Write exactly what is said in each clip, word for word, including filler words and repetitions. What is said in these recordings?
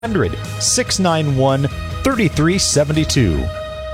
hundred, six nine one, three three seven two.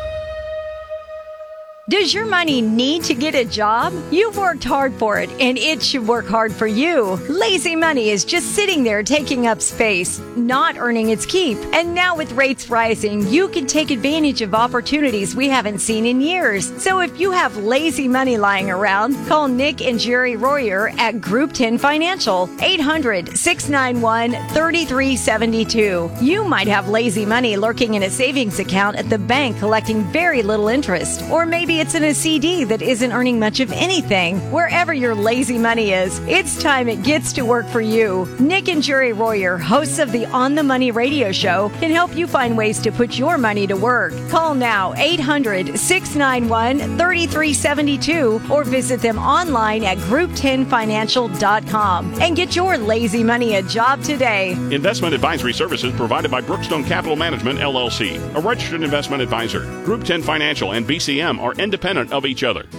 Does your money need to get a job? You've worked hard for it, and it should work hard for you. Lazy money is just sitting there taking up space, not earning its keep. And now with rates rising, you can take advantage of opportunities we haven't seen in years. So if you have lazy money lying around, call Nick and Jerry Royer at Group ten Financial, eight hundred, six nine one, three three seven two. You might have lazy money lurking in a savings account at the bank collecting very little interest, or maybe it's in a C D that isn't earning much of anything. Wherever your lazy money is, it's time it gets to work for you. Nick and Jerry Royer, hosts of the On the Money radio show, can help you find ways to put your money to work. Call now, eight hundred, six nine one, three three seven two, or visit them online at group ten financial dot com and get your lazy money a job today. Investment advisory services provided by Brookstone Capital Management, L L C, a registered investment advisor. Group ten Financial and B C M are independent of each other.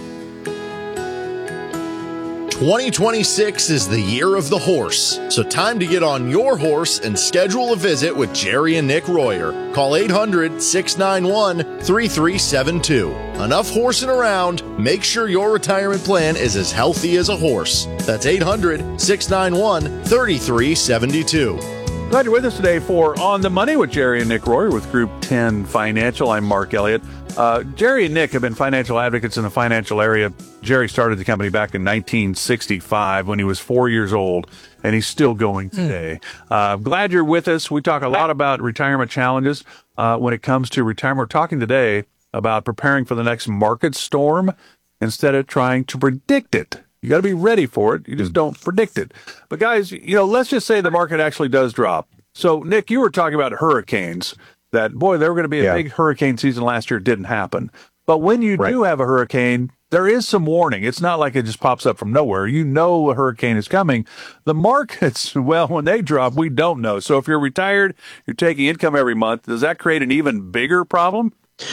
twenty twenty-six is the year of the horse, so time to get on your horse and schedule a visit with Jerry and Nick Royer. Call eight hundred, six nine one, three three seven two. Enough horsing around. Make sure your retirement plan is as healthy as a horse. That's eight hundred, six nine one, three three seven two. Glad you're with us today for On the Money with Jerry and Nick Royer with Group ten Financial. I'm Mark Elliott. Uh, Jerry and Nick have been financial advocates in the financial area. Jerry started the company back in nineteen sixty-five when he was four years old, and he's still going today. Mm. Uh, glad you're with us. We talk a lot about retirement challenges uh, when it comes to retirement. We're talking today about preparing for the next market storm instead of trying to predict it. You got to be ready for it. You just don't predict it. But guys, you know, let's just say the market actually does drop. So, Nick, you were talking about hurricanes. That, boy, there were going to be a yeah. big hurricane season last year. It didn't happen. But when you right. do have a hurricane, there is some warning. It's not like it just pops up from nowhere. You know a hurricane is coming. The markets, well, when they drop, we don't know. So if you're retired, you're taking income every month, does that create an even bigger problem?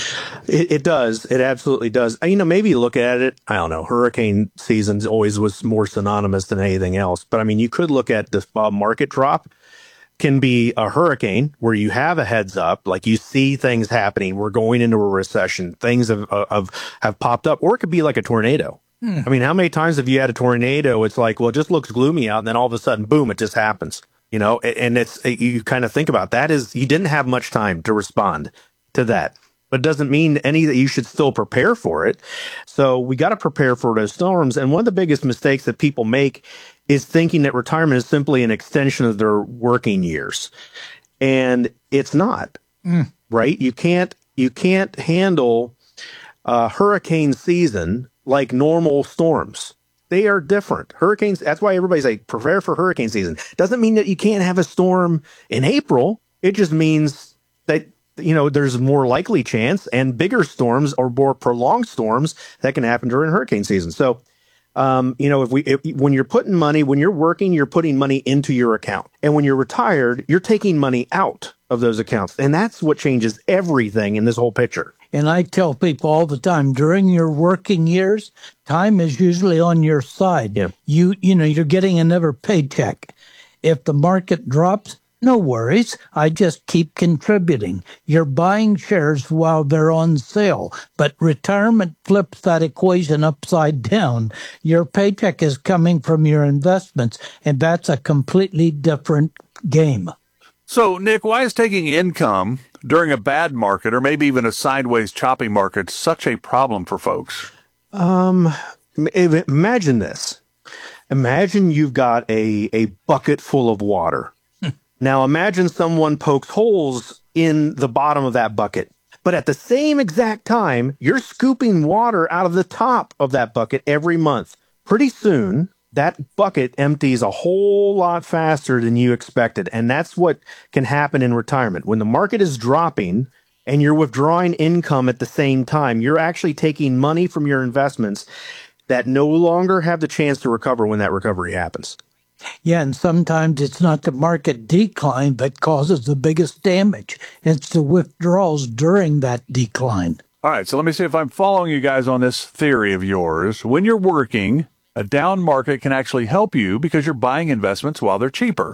It, it does. It absolutely does. You know, maybe you look at it, I don't know, hurricane seasons always was more synonymous than anything else. But I mean, you could look at the uh, market drop can be a hurricane where you have a heads up, like you see things happening. We're going into a recession. Things have, have, have popped up, or it could be like a tornado. Hmm. I mean, how many times have you had a tornado? It's like, well, it just looks gloomy out. And then all of a sudden, boom, it just happens, you know, and it's, you kind of think about that is you didn't have much time to respond to that. But it doesn't mean any that you should still prepare for it. So we got to prepare for those storms. And one of the biggest mistakes that people make is thinking that retirement is simply an extension of their working years. And it's not, mm. right? You can't, you can't handle a hurricane season like normal storms. They are different. Hurricanes, that's why everybody's like, prepare for hurricane season. Doesn't mean that you can't have a storm in April. It just means that, you know, there's more likely chance and bigger storms or more prolonged storms that can happen during hurricane season. So, um, you know, if we, if, when you're putting money, when you're working, you're putting money into your account. And when you're retired, you're taking money out of those accounts. And that's what changes everything in this whole picture. And I tell people all the time, during your working years, time is usually on your side. Yeah. You, you know, you're getting another paycheck. If the market drops, no worries. I just keep contributing. You're buying shares while they're on sale, but retirement flips that equation upside down. Your paycheck is coming from your investments, and that's a completely different game. So, Nick, why is taking income during a bad market or maybe even a sideways choppy market such a problem for folks? Um, imagine this. Imagine you've got a, a bucket full of water. Now, imagine someone pokes holes in the bottom of that bucket, but at the same exact time, you're scooping water out of the top of that bucket every month. Pretty soon, that bucket empties a whole lot faster than you expected, and that's what can happen in retirement. When the market is dropping and you're withdrawing income at the same time, you're actually taking money from your investments that no longer have the chance to recover when that recovery happens. Yeah, and sometimes it's not the market decline that causes the biggest damage. It's the withdrawals during that decline. All right, so let me see if I'm following you guys on this theory of yours. When you're working, a down market can actually help you because you're buying investments while they're cheaper.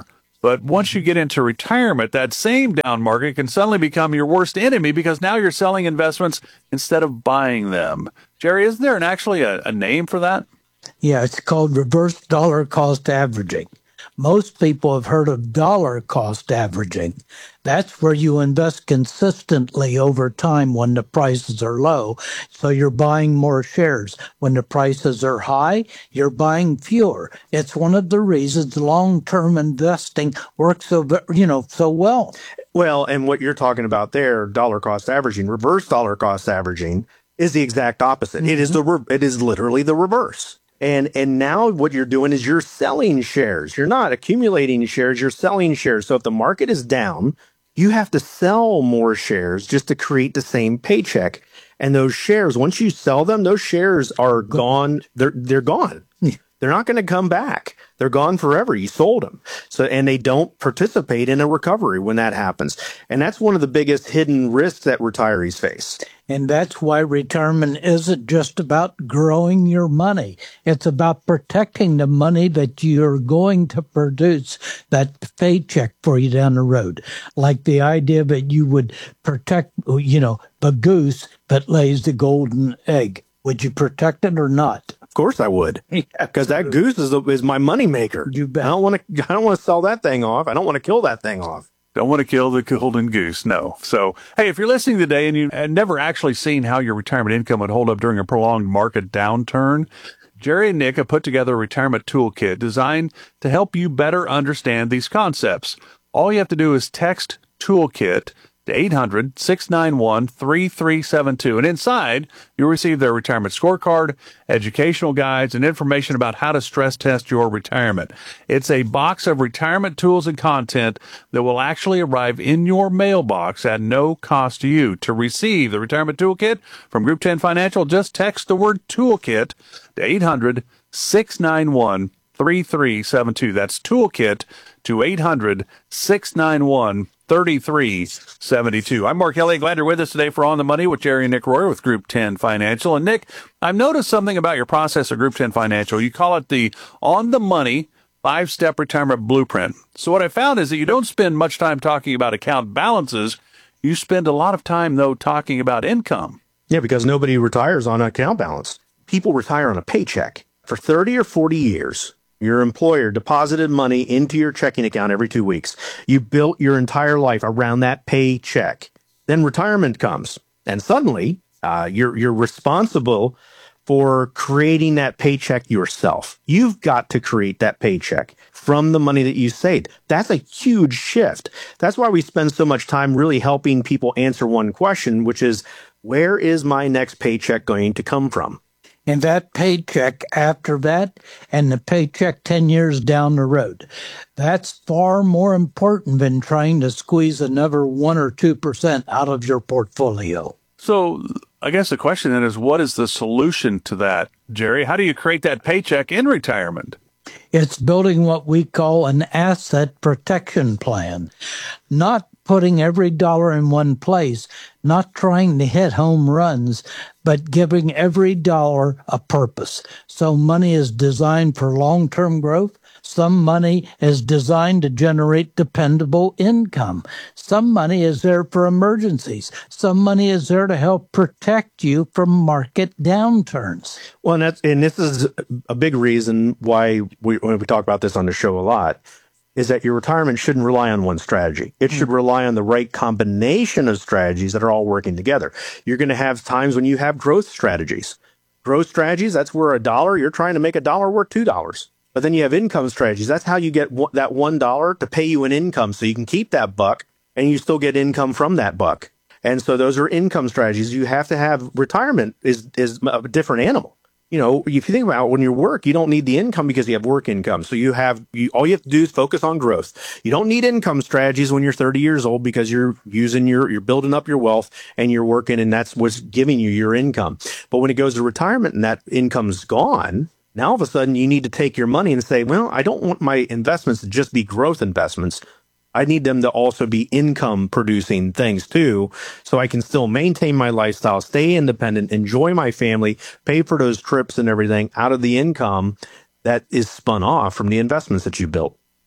But once you get into retirement, that same down market can suddenly become your worst enemy because now you're selling investments instead of buying them. Jerry, isn't there an, actually a, a name for that? Yeah, it's called reverse dollar cost averaging. Most people have heard of dollar cost averaging. That's where you invest consistently over time when the prices are low. So you're buying more shares. When the prices are high, you're buying fewer. It's one of the reasons long-term investing works so, you know, so well. Well, and what you're talking about there, dollar cost averaging, reverse dollar cost averaging, is the exact opposite. Mm-hmm. It is the re- it is literally the reverse. And and now what you're doing is you're selling shares. You're not accumulating shares, you're selling shares. So if the market is down, you have to sell more shares just to create the same paycheck. And those shares, once you sell them, those shares are gone. They're they're gone. They're not going to come back. They're gone forever. You sold them. So, and they don't participate in a recovery when that happens. And that's one of the biggest hidden risks that retirees face. And that's why retirement isn't just about growing your money. It's about protecting the money that you're going to produce, that paycheck for you down the road. Like the idea that you would protect, you know, the goose that lays the golden egg. Would you protect it or not? Of course I would, because that goose is, the, is my money maker. You bet. I don't want to. I don't want to sell that thing off. I don't want to kill that thing off. Don't want to kill the golden goose. No. So, hey, if you're listening today and you've never actually seen how your retirement income would hold up during a prolonged market downturn, Jerry and Nick have put together a retirement toolkit designed to help you better understand these concepts. All you have to do is text toolkit to eight hundred, six nine one, three three seven two. And inside, you'll receive their retirement scorecard, educational guides, and information about how to stress test your retirement. It's a box of retirement tools and content that will actually arrive in your mailbox at no cost to you. To receive the retirement toolkit from Group ten Financial, just text the word toolkit to eight hundred, six nine one, three three seven two. That's toolkit to eight hundred, six nine one, thirty-three seventy-two. I'm Mark Elliott. Glad you're with us today for On the Money with Jerry and Nick Royer with Group ten Financial. And Nick, I've noticed something about your process at Group ten Financial. You call it the On the Money five-step retirement blueprint. So what I found is that you don't spend much time talking about account balances. You spend a lot of time, though, talking about income. Yeah, because nobody retires on an account balance. People retire on a paycheck. For thirty or forty years, your employer deposited money into your checking account every two weeks. You built your entire life around that paycheck. Then retirement comes, and suddenly uh, you're you're responsible for creating that paycheck yourself. You've got to create that paycheck from the money that you saved. That's a huge shift. That's why we spend so much time really helping people answer one question, which is, where is my next paycheck going to come from? And that paycheck after that and the paycheck ten years down the road. That's far more important than trying to squeeze another one or two percent out of your portfolio. So I guess the question then is, what is the solution to that, Jerry? How do you create that paycheck in retirement? It's building what we call an asset protection plan, not putting every dollar in one place, not trying to hit home runs, but giving every dollar a purpose. So money is designed for long-term growth. Some money is designed to generate dependable income. Some money is there for emergencies. Some money is there to help protect you from market downturns. Well, and, that's, and this is a big reason why we, when we talk about this on the show a lot, is that your retirement shouldn't rely on one strategy. It should rely on the right combination of strategies that are all working together. You're going to have times when you have growth strategies. Growth strategies, that's where a dollar, you're trying to make a dollar worth two dollars. But then you have income strategies. That's how you get that one dollar to pay you an income so you can keep that buck and you still get income from that buck. And so those are income strategies. You have to have retirement is, is a different animal. You know, if you think about it, when you work, you don't need the income because you have work income. So you have, you, all you have to do is focus on growth. You don't need income strategies when you're thirty years old because you're using your, you're building up your wealth and you're working and that's what's giving you your income. But when it goes to retirement and that income's gone, now all of a sudden you need to take your money and say, well, I don't want my investments to just be growth investments. I need them to also be income producing things too, so I can still maintain my lifestyle, stay independent, enjoy my family, pay for those trips and everything out of the income that is spun off from the investments that you built.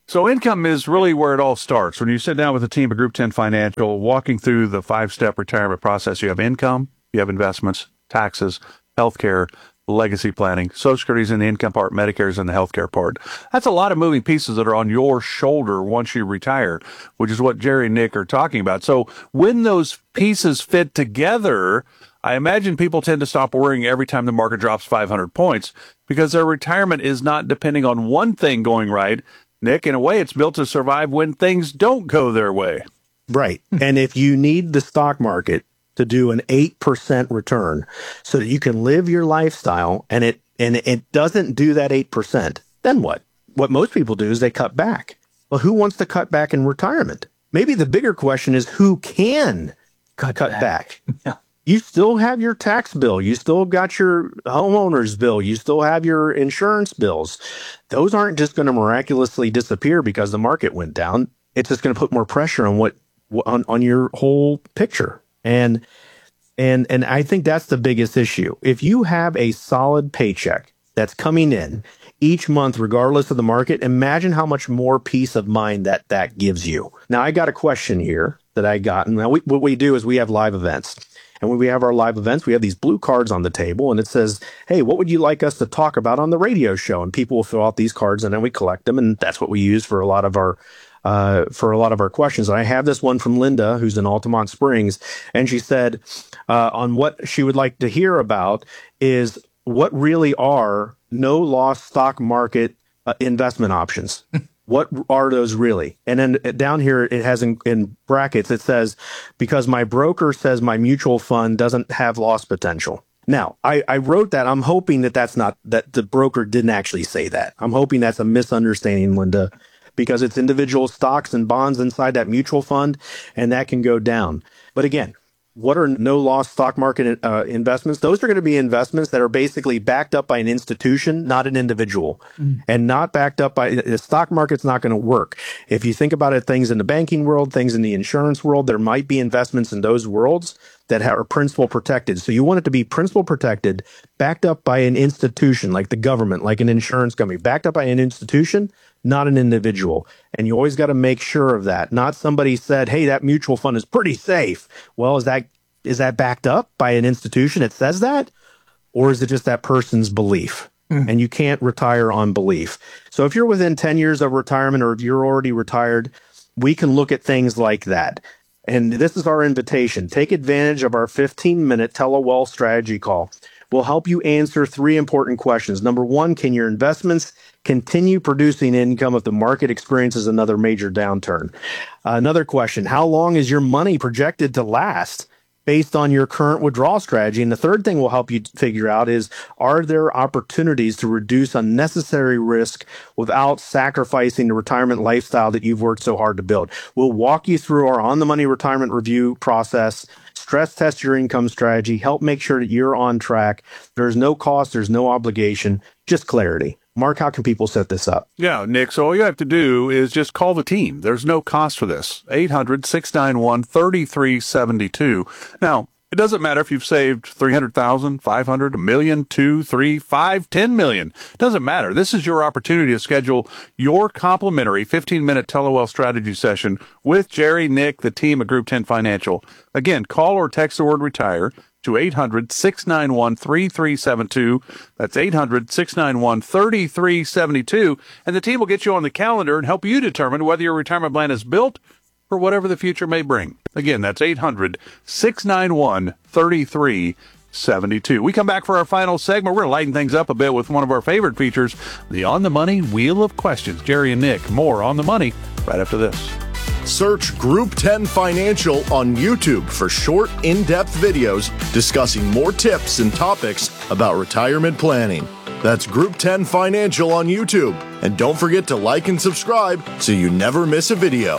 So income is really where it all starts. When you sit down with a team of Group ten Financial, walking through the five-step retirement process, you have income, you have investments, taxes, healthcare, legacy planning. Social Security's in the income part, Medicare's in the healthcare part. That's a lot of moving pieces that are on your shoulder once you retire, which is what Jerry and Nick are talking about. So when those pieces fit together, I imagine people tend to stop worrying every time the market drops five hundred points because their retirement is not depending on one thing going right. Nick, in a way, it's built to survive when things don't go their way. Right. And if you need the stock market to do an eight percent return so that you can live your lifestyle and it and it doesn't do that eight percent, then what? What most people do is they cut back. Well, who wants to cut back in retirement? Maybe the bigger question is who can cut, cut back? back? Yeah. You still have your tax bill. You still got your homeowner's bill. You still have your insurance bills. Those aren't just going to miraculously disappear because the market went down. It's just going to put more pressure on what on, on your whole picture. And and and I think that's the biggest issue. If you have a solid paycheck that's coming in each month, regardless of the market, imagine how much more peace of mind that that gives you. Now, I got a question here that I got. Now, we, what we do is we have live events. And when we have our live events, we have these blue cards on the table, and it says, hey, what would you like us to talk about on the radio show? And people will fill out these cards, and then we collect them, and that's what we use for a lot of our Uh, for a lot of our questions. And I have this one from Linda, who's in Altamont Springs, and she said uh, on what she would like to hear about is what really are no loss stock market uh, investment options. What are those really? And then down here, it has in, in brackets, it says, because my broker says my mutual fund doesn't have loss potential. Now, I, I wrote that. I'm hoping that that's not, that the broker didn't actually say that. I'm hoping that's a misunderstanding, Linda, because it's individual stocks and bonds inside that mutual fund, and that can go down. But again, what are no-loss stock market uh, investments? Those are going to be investments that are basically backed up by an institution, not an individual, mm. and not backed up by the stock market's not going to work. If you think about it, things in the banking world, things in the insurance world, there might be investments in those worlds that are principal protected. So you want it to be principal protected, backed up by an institution like the government, like an insurance company, backed up by an institution, not an individual. And you always got to make sure of that. Not somebody said, hey, that mutual fund is pretty safe. Well, is that is that backed up by an institution that says that? Or is it just that person's belief? Mm. And you can't retire on belief. So if you're within ten years of retirement, or if you're already retired, we can look at things like that. And this is our invitation. Take advantage of our fifteen minute TeleWealth strategy call. We'll help you answer three important questions. Number one, can your investments continue producing income if the market experiences another major downturn? Uh, another question, how long is your money projected to last based on your current withdrawal strategy? And the third thing we'll help you figure out is, are there opportunities to reduce unnecessary risk without sacrificing the retirement lifestyle that you've worked so hard to build? We'll walk you through our on-the-money retirement review process, stress test your income strategy, help make sure that you're on track. There's no cost, there's no obligation, just clarity. Mark, how can people set this up? Yeah, Nick, so all you have to do is just call the team. There's no cost for this. eight hundred, six nine one, three three seven two. Now, it doesn't matter if you've saved three hundred thousand, five hundred, a million, two, three, five, ten million. It doesn't matter. This is your opportunity to schedule your complimentary fifteen minute TeleWealth strategy session with Jerry, Nick, the team at Group ten Financial. Again, call or text the word retire to eight hundred, six nine one, three three seven two. That's eight hundred, six nine one, three three seven two. And the team will get you on the calendar and help you determine whether your retirement plan is built for whatever the future may bring. Again, that's eight hundred, six nine one, three three seven two. We come back for our final segment. We're going to lighten things up a bit with one of our favorite features, the On the Money Wheel of Questions. Jerry and Nick, more On the Money right after this. Search Group ten Financial on YouTube for short, in-depth videos discussing more tips and topics about retirement planning. That's Group ten Financial on YouTube. And don't forget to like and subscribe so you never miss a video.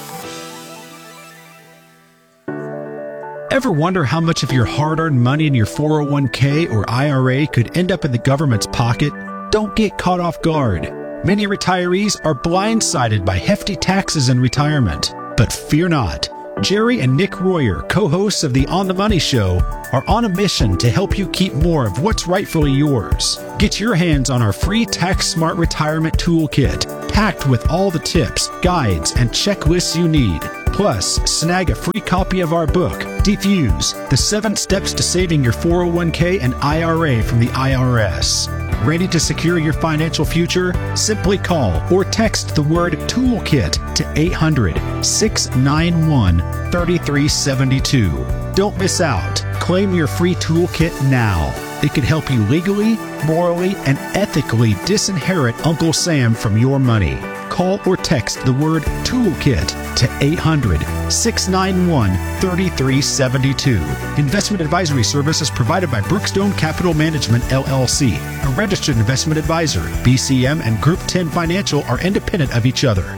Ever wonder how much of your hard-earned money in your four oh one k or I R A could end up in the government's pocket? Don't get caught off guard. Many retirees are blindsided by hefty taxes in retirement. But fear not. Jerry and Nick Royer, co-hosts of the On the Money Show, are on a mission to help you keep more of what's rightfully yours. Get your hands on our free Tax Smart Retirement Toolkit, packed with all the tips, guides, and checklists you need. Plus, snag a free copy of our book, Defuse, the seven steps to saving your four oh one k and I R A from the I R S. Ready to secure your financial future? Simply call or text the word TOOLKIT to eight hundred, six nine one, three three seven two. Don't miss out. Claim your free toolkit now. It can help you legally, morally, and ethically disinherit Uncle Sam from your money. Call or text the word TOOLKIT to eight hundred, six nine one, three three seven two. Investment advisory services provided by Brookstone Capital Management, L L C, a registered investment advisor. B C M and Group ten Financial are independent of each other.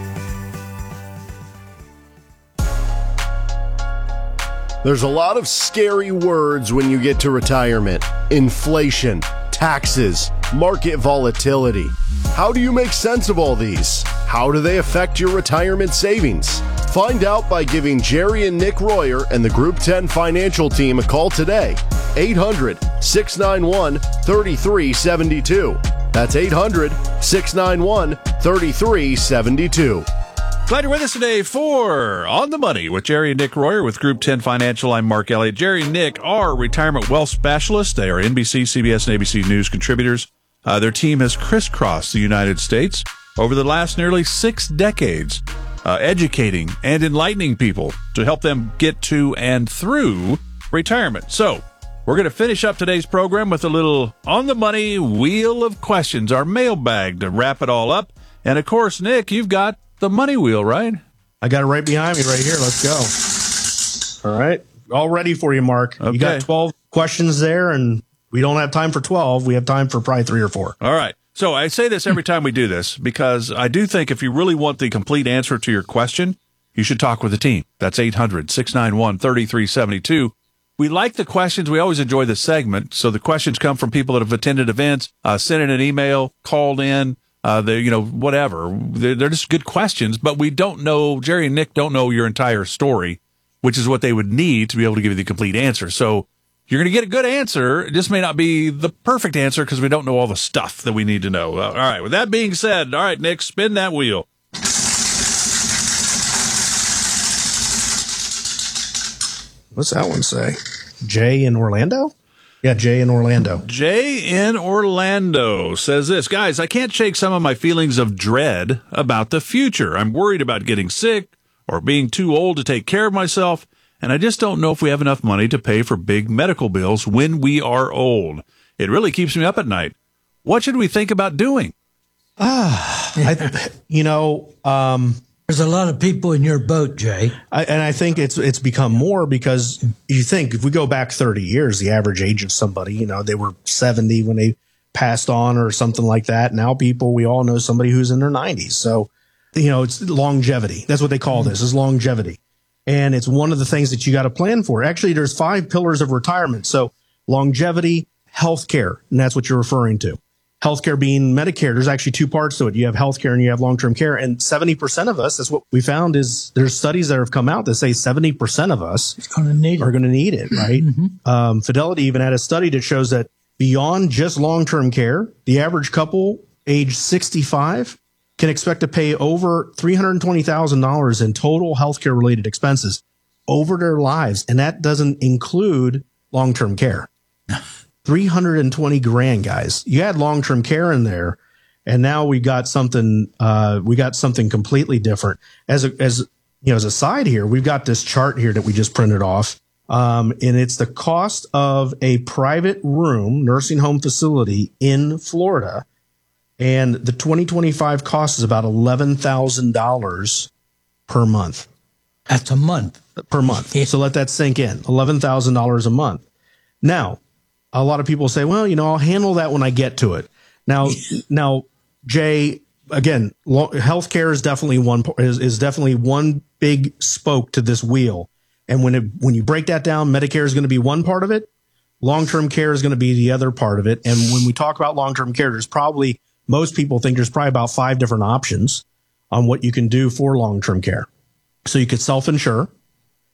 There's a lot of scary words when you get to retirement. Inflation, taxes, market volatility. How do you make sense of all these? How do they affect your retirement savings? Find out by giving Jerry and Nick Royer and the Group ten Financial team a call today. eight hundred, six nine one, three three seven two. That's eight hundred, six nine one, three three seven two. Glad you're with us today for On the Money with Jerry and Nick Royer with Group ten Financial. I'm Mark Elliott. Jerry and Nick are retirement wealth specialists. They are N B C, C B S, and A B C News contributors. Uh, their team has crisscrossed the United States over the last nearly six decades, uh, educating and enlightening people to help them get to and through retirement. So we're going to finish up today's program with a little On the Money wheel of questions, our mailbag to wrap it all up. And, of course, Nick, you've got the money wheel, right? I got it right behind me right here. Let's go. All right. All ready for you, Mark. Okay. You got twelve questions there, and we don't have time for twelve. We have time for probably three or four. All right. So I say this every time we do this because I do think if you really want the complete answer to your question, you should talk with the team. That's eight hundred, six nine one, three three seven two. We like the questions. We always enjoy the segment. So the questions come from people that have attended events, uh, sent in an email, called in. Uh, they, you know, whatever. They're, they're just good questions, but we don't know, Jerry and Nick don't know your entire story, which is what they would need to be able to give you the complete answer. So you're going to get a good answer. It just may not be the perfect answer because we don't know all the stuff that we need to know. Uh, all right. With that being said, all right, Nick, spin that wheel. What's that one say? Jay in Orlando? Yeah, Jay in Orlando. Jay in Orlando says this. Guys, I can't shake some of my feelings of dread about the future. I'm worried about getting sick or being too old to take care of myself, and I just don't know if we have enough money to pay for big medical bills when we are old. It really keeps me up at night. What should we think about doing? Ah, I, you know, um, There's a lot of people in your boat, Jay. I, and I think it's it's become more because you think if we go back thirty years, the average age of somebody, you know, they were seventy when they passed on or something like that. Now people, we all know somebody who's in their nineties. So, you know, it's longevity. That's what they call this, is longevity. And it's one of the things that you got to plan for. Actually, there's five pillars of retirement. So longevity, healthcare, and that's what you're referring to. Healthcare being Medicare, there's actually two parts to it. You have healthcare and you have long-term care. And seventy percent of us, that's what we found, is there's studies that have come out that say seventy percent of us gonna need are going to need it, right? Mm-hmm. Um, Fidelity even had a study that shows that beyond just long-term care, the average couple age sixty-five can expect to pay over three hundred twenty thousand dollars in total healthcare related expenses over their lives. And that doesn't include long-term care. three hundred twenty grand, guys. You had long-term care in there, and now we got something, uh, we got something completely different. As a, as, you know, as a side here, we've got this chart here that we just printed off. Um, and it's the cost of a private room nursing home facility in Florida. And the twenty twenty-five cost is about eleven thousand dollars per month. That's a month. Per month. So let that sink in. eleven thousand dollars a month. Now, a lot of people say, well, you know, I'll handle that when I get to it. Now, now, Jay, again, lo- healthcare is definitely one is, is definitely one big spoke to this wheel. And when it, when you break that down, Medicare is going to be one part of it. Long-term care is going to be the other part of it. And when we talk about long-term care, there's probably, most people think there's probably about five different options on what you can do for long-term care. So you could self-insure.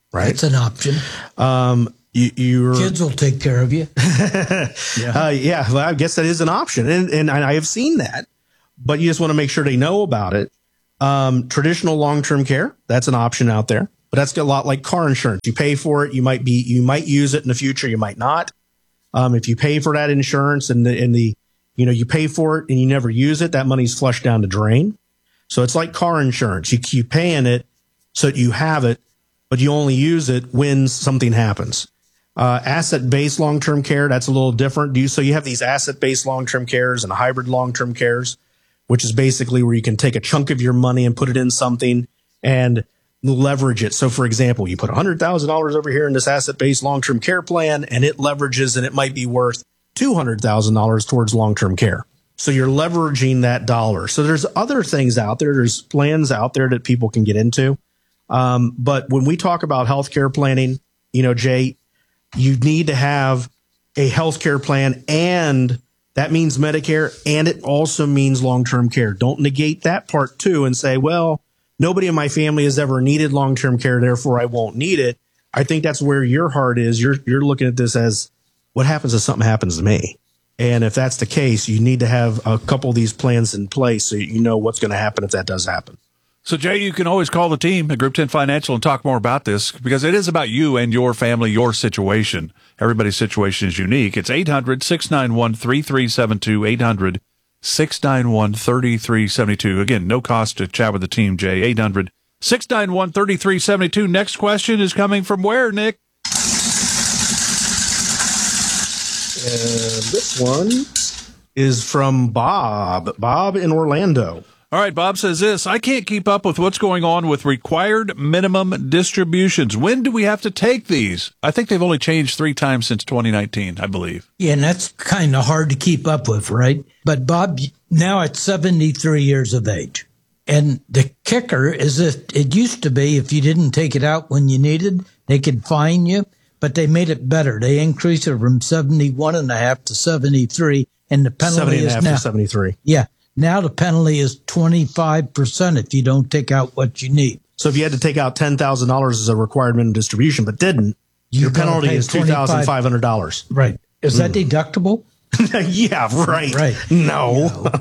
right? That's an option. Um, you, you're, Kids will take care of you. yeah, uh, yeah well, I guess that is an option. And, and I have seen that, but you just want to make sure they know about it. Um, traditional long-term care, that's an option out there, but that's a lot like car insurance. You pay for it. You might be, you might use it in the future. You might not. Um, if you pay for that insurance and the, and the, you know, you pay for it and you never use it, that money's flushed down the drain. So it's like car insurance. You keep paying it so that you have it, but you only use it when something happens. Uh, asset-based long-term care, that's a little different. Do you, so you have these asset-based long-term cares and hybrid long-term cares, which is basically where you can take a chunk of your money and put it in something and leverage it. So, for example, you put one hundred thousand dollars over here in this asset-based long-term care plan, and it leverages, and it might be worth two hundred thousand dollars towards long-term care. So you're leveraging that dollar. So there's other things out there. There's plans out there that people can get into. Um, but when we talk about healthcare planning, you know, Jay, you need to have a healthcare plan, and that means Medicare, and it also means long-term care. Don't negate that part too and say, well, nobody in my family has ever needed long-term care, therefore I won't need it. I think that's where your heart is. You're you're looking at this as, what happens if something happens to me? And if that's the case, you need to have a couple of these plans in place so you know what's going to happen if that does happen. So, Jay, you can always call the team at Group ten Financial and talk more about this, because it is about you and your family, your situation. Everybody's situation is unique. It's eight hundred, six nine one, three three seven two, eight hundred, six nine one, three three seven two. Again, no cost to chat with the team, Jay. eight hundred, six nine one, three three seven two. Next question is coming from where, Nick? And this one is from Bob. Bob in Orlando. All right, Bob says this: I can't keep up with what's going on with required minimum distributions. When do we have to take these? I think they've only changed three times since twenty nineteen, I believe. Yeah, and that's kind of hard to keep up with, right? But Bob, now at seventy-three years of age. And the kicker is that it used to be if you didn't take it out when you needed, they could fine you. But they made it better. They increased it from seventy-one and a half to seventy-three, and the penalty is now to seventy-three. Yeah. Now the penalty is twenty-five percent if you don't take out what you need. So if you had to take out ten thousand dollars as a required minimum distribution but didn't, you your penalty is two thousand five hundred dollars. Right. Is that mm. deductible? Yeah, right. Right. No. no.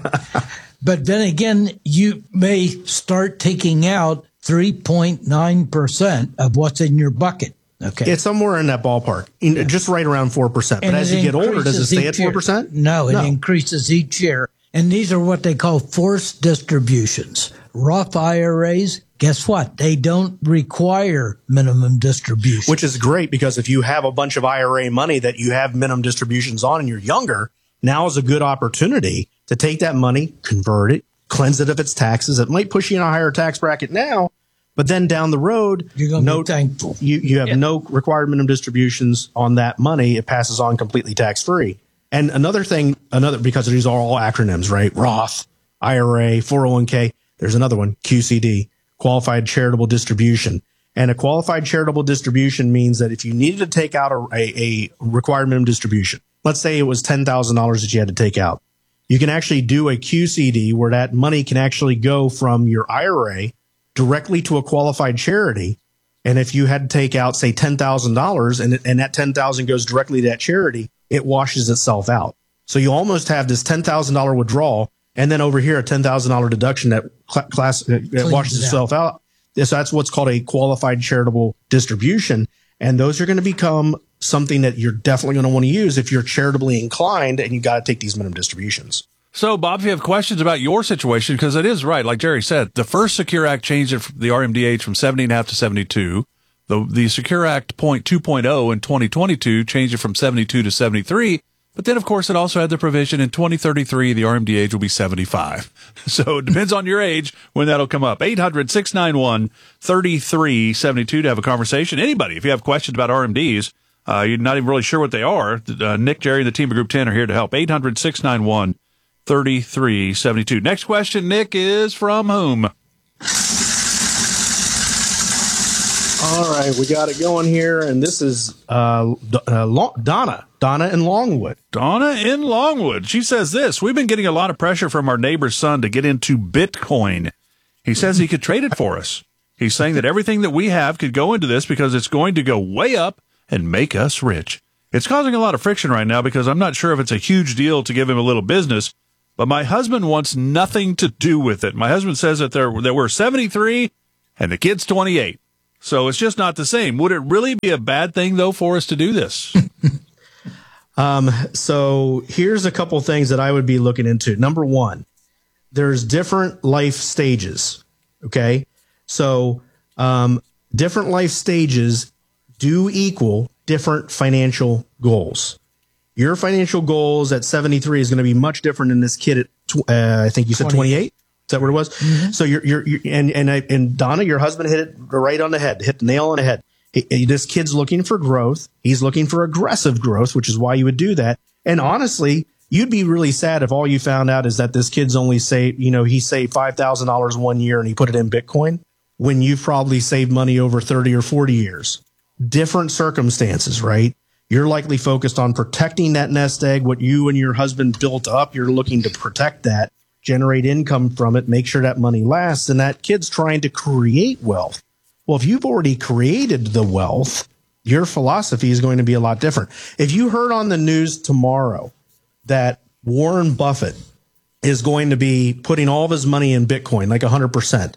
But then again, you may start taking out three point nine percent of what's in your bucket. Okay. It's somewhere in that ballpark, in, yeah. just right around four percent. But as you get older, does it stay at four percent? No, it no. increases each year. And these are what they call forced distributions. Roth I R As, guess what? They don't require minimum distribution. Which is great, because if you have a bunch of I R A money that you have minimum distributions on and you're younger, now is a good opportunity to take that money, convert it, cleanse it of its taxes. It might push you in a higher tax bracket now, but then down the road, you're going to no, be thankful. You, you have yeah. no required minimum distributions on that money. It passes on completely tax-free. And another thing, another, because these are all acronyms, right? Roth, I R A, four oh one k. There's another one, Q C D, Qualified Charitable Distribution. And a qualified charitable distribution means that if you needed to take out a, a, a required minimum distribution, let's say it was ten thousand dollars that you had to take out, you can actually do a Q C D where that money can actually go from your I R A directly to a qualified charity. And if you had to take out, say, ten thousand dollars and, and that ten thousand dollars goes directly to that charity, it washes itself out. So you almost have this ten thousand dollars withdrawal, and then over here a ten thousand dollars deduction that cl- class uh, washes itself out. out. So that's what's called a qualified charitable distribution. And those are going to become something that you're definitely going to want to use if you're charitably inclined and you got to take these minimum distributions. So, Bob, if you have questions about your situation, because it is right, like Jerry said, the first Secure Act changed it, the R M D age from seventy and a half to seventy-two. The, the Secure Act point two point oh in twenty twenty-two changed it from seventy-two to seventy-three. But then, of course, it also had the provision in twenty thirty-three, the R M D age will be seventy-five. So it depends on your age when that'll come up. eight hundred, six nine one, three three seven two to have a conversation. Anybody, if you have questions about R M Ds, uh, you're not even really sure what they are, uh, Nick, Jerry, and the team of Group ten are here to help. eight hundred, six nine one, three three seven two. Next question, Nick, is from whom? All right, we got it going here, and this is uh, uh, Donna. Donna in Longwood. Donna in Longwood. She says this: we've been getting a lot of pressure from our neighbor's son to get into Bitcoin. He says he could trade it for us. He's saying that everything that we have could go into this because it's going to go way up and make us rich. It's causing a lot of friction right now because I'm not sure if it's a huge deal to give him a little business, but my husband wants nothing to do with it. My husband says that, they're, that we're seventy-three and the kid's twenty-eight. So it's just not the same. Would it really be a bad thing, though, for us to do this? um, so here's a couple things that I would be looking into. Number one, there's different life stages, okay? So um, different life stages do equal different financial goals. Your financial goals at seventy-three is going to be much different than this kid at, tw- uh, I think you said twenty-eight. Is that what it was? Mm-hmm. So you're, you're, you're, and, and, I, and Donna, your husband hit it right on the head, hit the nail on the head. He, he, this kid's looking for growth. He's looking for aggressive growth, which is why you would do that. And honestly, you'd be really sad if all you found out is that this kid's only saved, you know, he saved five thousand dollars one year and he put it in Bitcoin when you've probably saved money over thirty or forty years. Different circumstances, right? You're likely focused on protecting that nest egg, what you and your husband built up. You're looking to protect that, generate income from it, make sure that money lasts. And that kid's trying to create wealth. Well, if you've already created the wealth, your philosophy is going to be a lot different. If you heard on the news tomorrow that Warren Buffett is going to be putting all of his money in Bitcoin, like one hundred percent,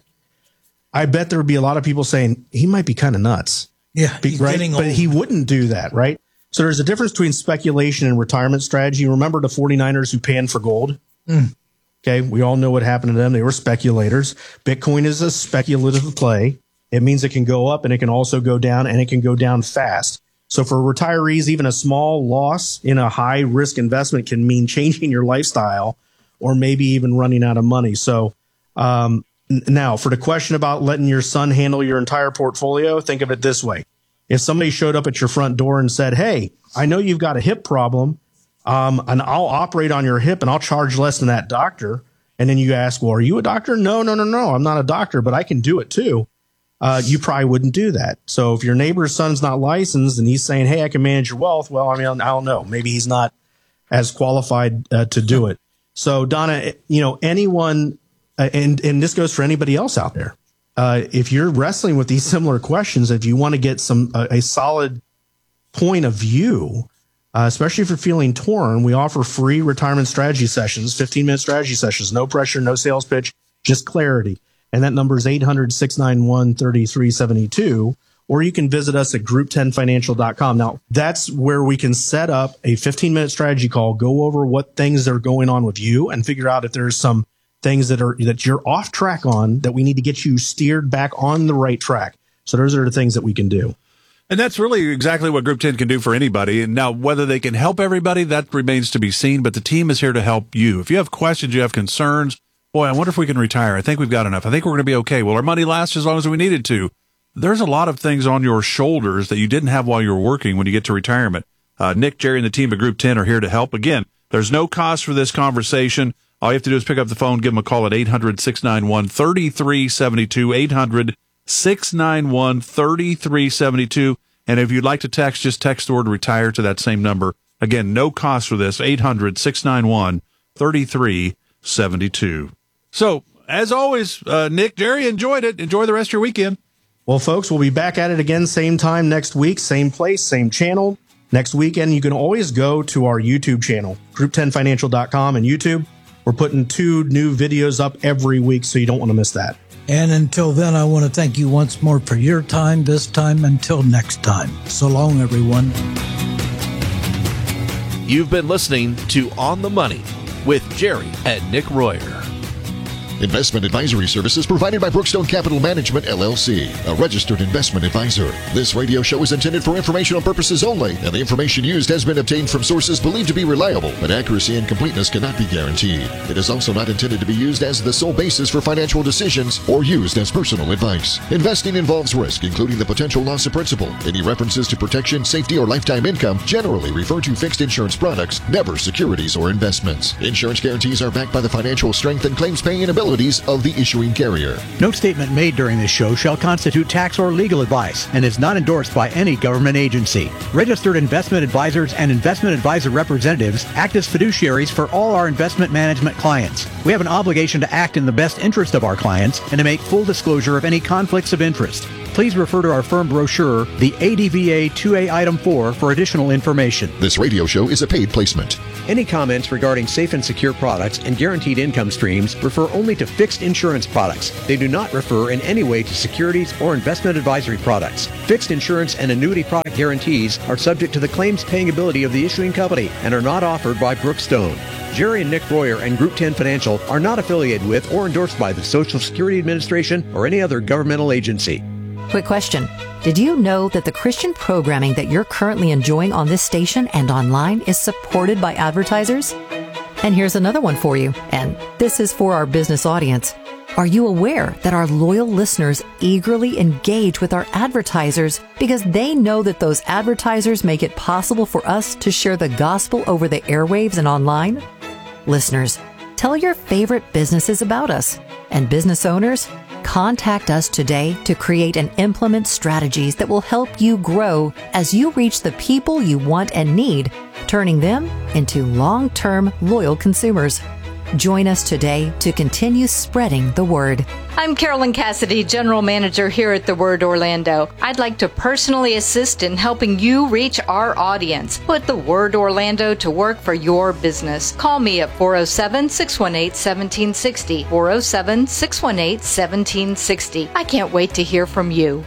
I bet there would be a lot of people saying he might be kind of nuts. Yeah, he's right? getting But old. he wouldn't do that, right? So there's a difference between speculation and retirement strategy. Remember the forty-niners who panned for gold? Mm. Okay, we all know what happened to them. They were speculators. Bitcoin is a speculative play. It means it can go up and it can also go down, and it can go down fast. So for retirees, even a small loss in a high risk investment can mean changing your lifestyle or maybe even running out of money. So um, n- now for the question about letting your son handle your entire portfolio, think of it this way. If somebody showed up at your front door and said, hey, I know you've got a hip problem, um, and I'll operate on your hip and I'll charge less than that doctor. And then you ask, well, are you a doctor? No, no, no, no. I'm not a doctor, but I can do it too. Uh, you probably wouldn't do that. So if your neighbor's son's not licensed and he's saying, hey, I can manage your wealth. Well, I mean, I don't know. Maybe he's not as qualified uh, to do it. So Donna, you know, anyone, uh, and, and this goes for anybody else out there. Uh, if you're wrestling with these similar questions, if you want to get some uh, a solid point of view, uh, especially if you're feeling torn, we offer free retirement strategy sessions, fifteen minute strategy sessions, no pressure, no sales pitch, just clarity. And that number is eight hundred, six nine one, three three seven two. Or you can visit us at group ten financial dot com. Now, that's where we can set up a fifteen minute strategy call, go over what things are going on with you and figure out if there's some things that are that you're off track on that we need to get you steered back on the right track. So those are the things that we can do. And that's really exactly what Group ten can do for anybody. And now, whether they can help everybody, that remains to be seen. But the team is here to help you. If you have questions, you have concerns, boy, I wonder if we can retire. I think we've got enough. I think we're going to be okay. Will our money last as long as we need it to? There's a lot of things on your shoulders that you didn't have while you were working when you get to retirement. Uh, Nick, Jerry, and the team at Group ten are here to help. Again, there's no cost for this conversation. All you have to do is pick up the phone, give them a call at eight hundred, six nine one, three three seven two, eight hundred, six nine one, three three seven two. And if you'd like to text, just text the word retire to that same number. Again, no cost for this, eight hundred, six nine one, three three seven two. So, as always, uh, Nick, Jerry, enjoyed it. Enjoy the rest of your weekend. Well, folks, we'll be back at it again, same time next week, same place, same channel. Next weekend, you can always go to our YouTube channel, group ten financial dot com and YouTube. We're putting two new videos up every week, so you don't want to miss that. And until then, I want to thank you once more for your time this time. Until next time. So long, everyone. You've been listening to On the Money with Jerry and Nick Royer. Investment advisory services provided by Brookstone Capital Management, L L C, a registered investment advisor. This radio show is intended for informational purposes only, and the information used has been obtained from sources believed to be reliable, but accuracy and completeness cannot be guaranteed. It is also not intended to be used as the sole basis for financial decisions or used as personal advice. Investing involves risk, including the potential loss of principal. Any references to protection, safety, or lifetime income generally refer to fixed insurance products, never securities or investments. Insurance guarantees are backed by the financial strength and claims paying ability responsibilities of the issuing carrier. No statement made during this show shall constitute tax or legal advice and is not endorsed by any government agency. Registered investment advisors and investment advisor representatives act as fiduciaries for all our investment management clients. We have an obligation to act in the best interest of our clients and to make full disclosure of any conflicts of interest. Please refer to our firm brochure, the A D V A two A Item four, for additional information. This radio show is a paid placement. Any comments regarding safe and secure products and guaranteed income streams refer only to fixed insurance products. They do not refer in any way to securities or investment advisory products. Fixed insurance and annuity product guarantees are subject to the claims paying ability of the issuing company and are not offered by Brookstone. Jerry and Nick Royer and Group ten Financial are not affiliated with or endorsed by the Social Security Administration or any other governmental agency. Quick question. Did you know that the Christian programming that you're currently enjoying on this station and online is supported by advertisers? And here's another one for you, and this is for our business audience. Are you aware that our loyal listeners eagerly engage with our advertisers because they know that those advertisers make it possible for us to share the gospel over the airwaves and online? Listeners, tell your favorite businesses about us. And business owners, contact us today to create and implement strategies that will help you grow as you reach the people you want and need, turning them into long-term loyal consumers. Join us today to continue spreading the word. I'm Carolyn Cassidy, General Manager here at The Word Orlando. I'd like to personally assist in helping you reach our audience. Put The Word Orlando to work for your business. Call me at four oh seven, six one eight, one seven six oh, four oh seven, six one eight, one seven six oh. I can't wait to hear from you.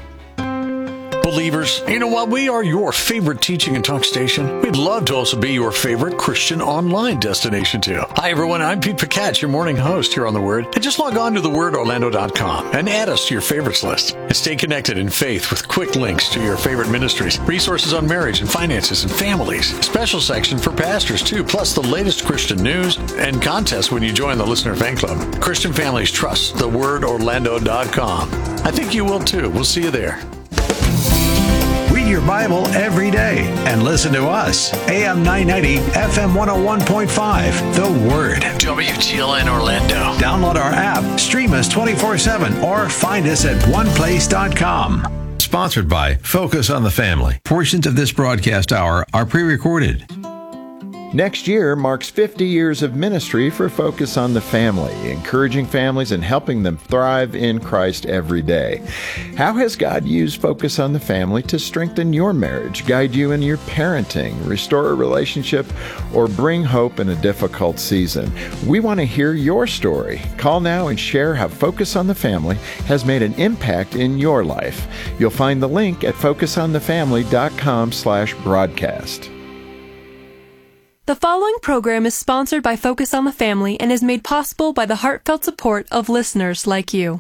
Believers, you know what? We are your favorite teaching and talk station. We'd love to also be your favorite Christian online destination too. Hi everyone, I'm Pete Pacat, your morning host here on The Word. And just log on to the word orlando dot com and add us to your favorites list. And stay connected in faith with quick links to your favorite ministries, resources on marriage and finances and families, special section for pastors too, plus the latest Christian news and contests when you join the Listener Fan Club. Christian families trust the word orlando dot com. I think you will too. We'll see you there. Read your Bible every day and listen to us. A M nine ninety, F M one oh one point five, The Word. W T L N Orlando. Download our app, stream us twenty-four seven, or find us at one place dot com. Sponsored by Focus on the Family. Portions of this broadcast hour are pre-recorded. Next year marks fifty years of ministry for Focus on the Family, encouraging families and helping them thrive in Christ every day. How has God used Focus on the Family to strengthen your marriage, guide you in your parenting, restore a relationship, or bring hope in a difficult season? We want to hear your story. Call now and share how Focus on the Family has made an impact in your life. You'll find the link at focus on the family dot com slash broadcast. The following program is sponsored by Focus on the Family and is made possible by the heartfelt support of listeners like you.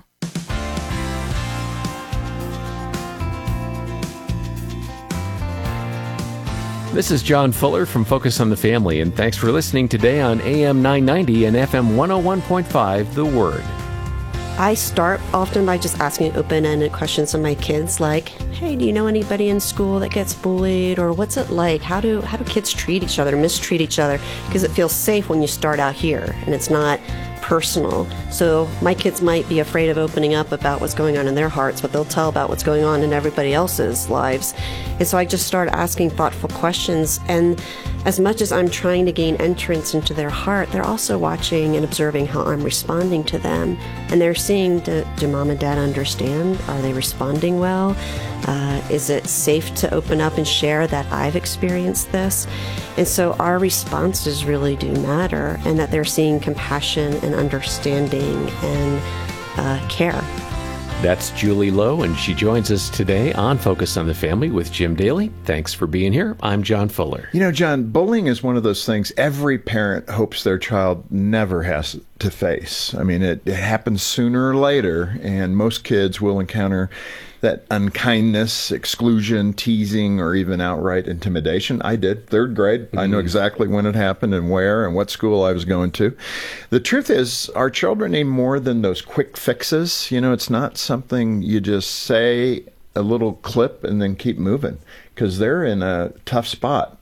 This is John Fuller from Focus on the Family, and thanks for listening today on A M nine ninety and F M one oh one point five, The Word. I start often by just asking open-ended questions of my kids, like, hey, do you know anybody in school that gets bullied? Or what's it like? How do how do kids treat each other, mistreat each other? Because it feels safe when you start out here, and it's not personal. So my kids might be afraid of opening up about what's going on in their hearts, but they'll tell about what's going on in everybody else's lives. And so I just start asking thoughtful questions, and as much as I'm trying to gain entrance into their heart, they're also watching and observing how I'm responding to them. And they're seeing, do, do mom and dad understand? Are they responding well? Uh, is it safe to open up and share that I've experienced this? And so our responses really do matter, and that they're seeing compassion and understanding and uh, care. That's Julie Lowe, and she joins us today on Focus on the Family with Jim Daly. Thanks for being here. I'm John Fuller. You know, John, bullying is one of those things every parent hopes their child never has to face. I mean, it, it happens sooner or later, and most kids will encounter that unkindness, exclusion, teasing, or even outright intimidation. I did, third grade. Mm-hmm. I know exactly when it happened and where and what school I was going to. The truth is, our children need more than those quick fixes. You know, it's not something you just say a little clip and then keep moving, because they're in a tough spot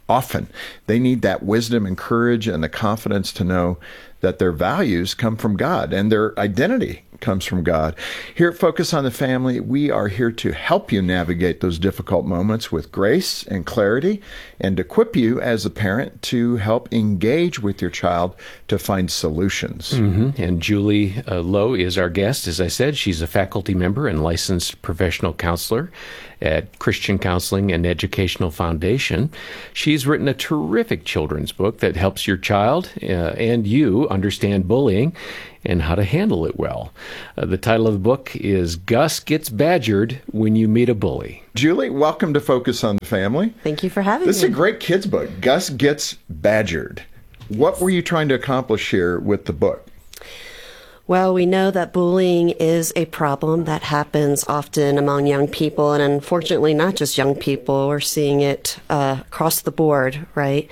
often. They need that wisdom and courage and the confidence to know that their values come from God and their identity comes from God. Here at Focus on the Family, we are here to help you navigate those difficult moments with grace and clarity and equip you as a parent to help engage with your child to find solutions. Mm-hmm. And Julie uh, Lowe is our guest. As I said, she's a faculty member and licensed professional counselor at Christian Counseling and Educational Foundation. She's written a terrific children's book that helps your child uh, and you understand bullying and how to handle it well. Uh, the title of the book is Gus Gets Badgered When You Meet a Bully. Julie, welcome to Focus on the Family. Thank you for having this me. This is a great kids book, Gus Gets Badgered. What were you trying to accomplish here with the book? Well, we know that bullying is a problem that happens often among young people, and unfortunately not just young people. We're seeing it uh, across the board, right?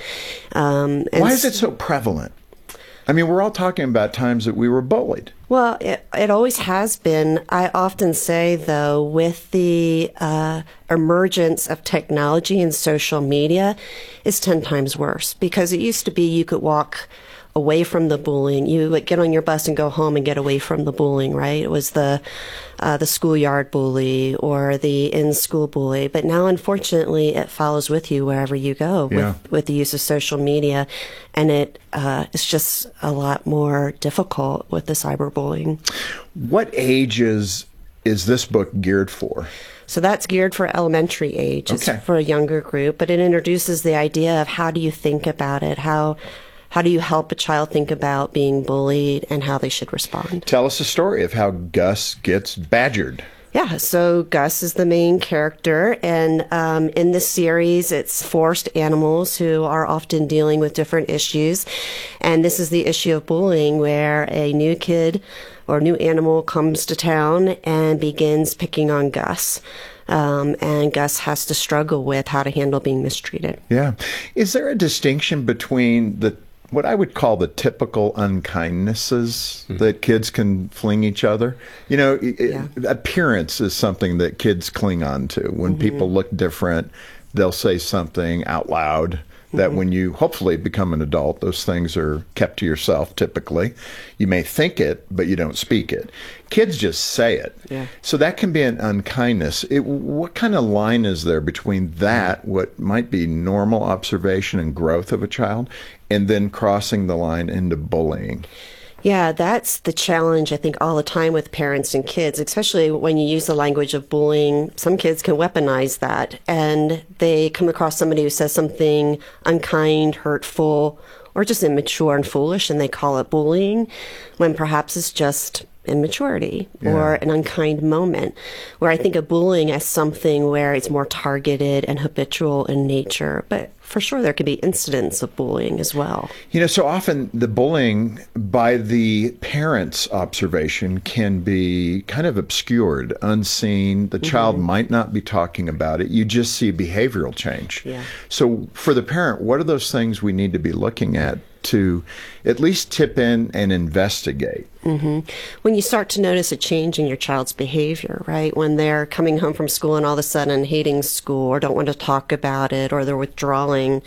Um, and Why is it so prevalent? I mean, we're all talking about times that we were bullied. Well, it, it always has been. I often say, though, with the uh, emergence of technology and social media, it's ten times worse. Because it used to be you could walk away from the bullying. You would get on your bus and go home and get away from the bullying, right? It was the uh, the schoolyard bully or the in-school bully. But now, unfortunately, it follows with you wherever you go Yeah. with, with the use of social media. And it uh, it's just a lot more difficult with the cyberbullying. What ages is this book geared for? So that's geared for elementary age. It's Okay. for a younger group, but it introduces the idea of how do you think about it? How How do you help a child think about being bullied and how they should respond? Tell us a story of how Gus gets badgered. Yeah, so Gus is the main character, and um, in this series, it's forced animals who are often dealing with different issues. And this is the issue of bullying, where a new kid or new animal comes to town and begins picking on Gus. Um, and Gus has to struggle with how to handle being mistreated. Yeah. Is there a distinction between the what I would call the typical unkindnesses mm-hmm. that kids can fling each other? You know, yeah. it, appearance is something that kids cling on to. When mm-hmm. people look different, they'll say something out loud that mm-hmm. when you hopefully become an adult, those things are kept to yourself typically. You may think it, but you don't speak it. Kids just say it. Yeah. So that can be an unkindness. It, what kind of line is there between that, what might be normal observation and growth of a child, and then crossing the line into bullying? Yeah, that's the challenge, I think, all the time with parents and kids, especially when you use the language of bullying. Some kids can weaponize that, and they come across somebody who says something unkind, hurtful, or just immature and foolish, and they call it bullying, when perhaps it's just immaturity Yeah. or an unkind moment, where I think of bullying as something where it's more targeted and habitual in nature. But for sure, there could be incidents of bullying as well. You know, so often the bullying by the parent's observation can be kind of obscured, unseen. The child Mm-hmm. might not be talking about it. You just see behavioral change. Yeah. So for the parent, what are those things we need to be looking at to at least tip in and investigate? hmm When you start to notice a change in your child's behavior, right? When they're coming home from school and all of a sudden hating school or don't want to talk about it, or they're withdrawing,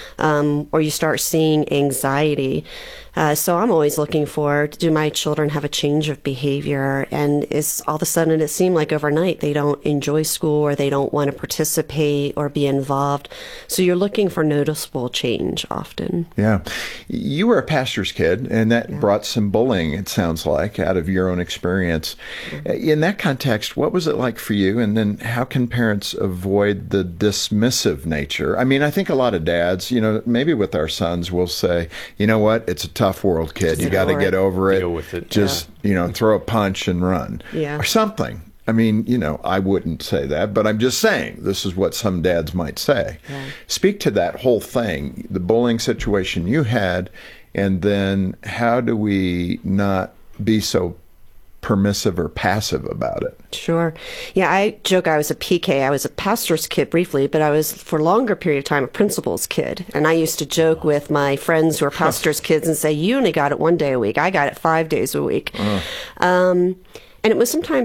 um, or you start seeing anxiety. Uh, so I'm always looking for, do my children have a change of behavior? And is all of a sudden it seemed like overnight they don't enjoy school or they don't want to participate or be involved. So you're looking for noticeable change often. Yeah. You were a pastor's kid, and that Yeah. brought some bullying, it sounds like, out of your own experience. In that context, what was it like for you? And then how can parents avoid the dismissive nature? I mean, I think a lot of dads, you know, maybe with our sons, will say, you know what, it's a tough world, kid. Just You got to ignore get it. over it. Deal with it. Just, you know, throw a punch and run. Yeah. Or something. I mean, you know, I wouldn't say that, but I'm just saying this is what some dads might say. Yeah. Speak to that whole thing, the bullying situation you had, and then how do we not be so permissive or passive about it? Sure. Yeah, I joke I was a P K. I was a pastor's kid briefly, but I was for a longer period of time a principal's kid. And I used to joke with my friends who are pastor's kids and say, you only got it one day a week. I got it five days a week. Uh. Um, and it was sometimes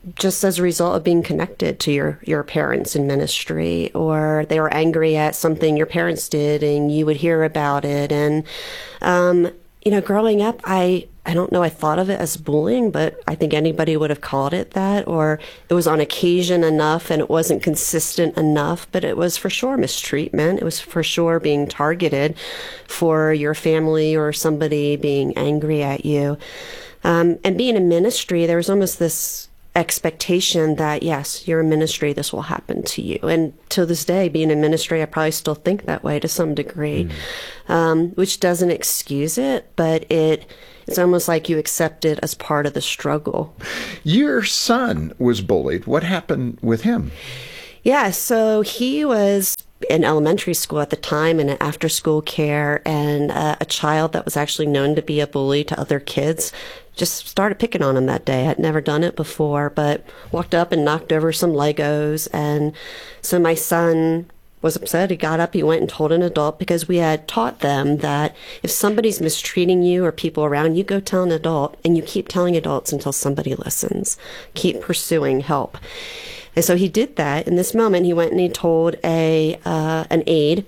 just as a result of being connected to your, your parents in ministry, or they were angry at something your parents did and you would hear about it. And, um, you know, growing up, I, I don't know, I thought of it as bullying, but I think anybody would have called it that, or it was on occasion enough and it wasn't consistent enough, but it was for sure mistreatment. It was for sure being targeted for your family or somebody being angry at you. Um, and being in ministry, there was almost this expectation that, yes, you're in ministry, this will happen to you. And to this day, being in ministry, I probably still think that way to some degree, mm. um, which doesn't excuse it, but it it's almost like you accept it as part of the struggle. Your son was bullied. What happened with him? Yeah, so he was in elementary school at the time in an after-school care, and uh, a child that was actually known to be a bully to other kids just started picking on him that day. I'd never done it before, but walked up and knocked over some Legos. And so my son was upset. He got up, he went and told an adult, because we had taught them that if somebody's mistreating you or people around you, go tell an adult, and you keep telling adults until somebody listens. Keep pursuing help. And so he did that. In this moment, he went and he told a uh, an aide.